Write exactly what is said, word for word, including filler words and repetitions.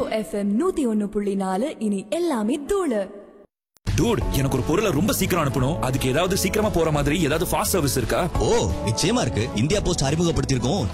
FM நூத்தி ஒன்னு புள்ளி நாலு இனி எல்லாமே தூளு. டூட், எனக்கு ஒரு பொருளை ரொம்ப சீக்கிரம் அனுப்பணும். அதுக்கு ஏதாவது சீக்கிரமா போற மாதிரி ஏதாவது ஃபாஸ்ட் சர்வீஸ் இருக்கா? ஓ, நிச்சயமா இருக்கு. India post அறிமுகப்படுத்தியிருக்கோம்